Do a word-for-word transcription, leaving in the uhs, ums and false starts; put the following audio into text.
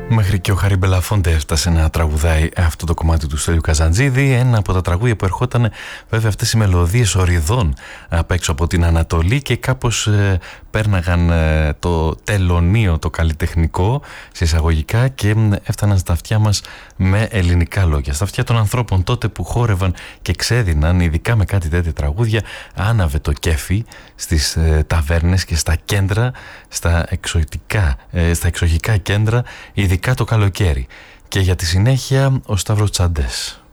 Μέχρι και ο Χαρί Μπελαφόντε έφτασε να τραγουδάει αυτό το κομμάτι του Στέλιου Καζαντζίδη, ένα από τα τραγούδια που ερχόταν βέβαια αυτές οι μελωδίες οριδών απ' έξω από την Ανατολή και κάπως ε, πέρναγαν ε, το τελωνίο, το καλλιτεχνικό σε εισαγωγικά και έφταναν στα αυτιά μας με ελληνικά λόγια. Στα αυτιά των ανθρώπων τότε που χόρευαν και ξέδιναν, ειδικά με κάτι τέτοια τραγούδια, άναβε το κέφι στις ε, ταβέρνες και στα κέντρα, στα εξωτικά, ε, στα εξοχικά κέντρα, ειδικά το καλοκαίρι. Και για τη συνέχεια ο Σταύρος Τσαντές.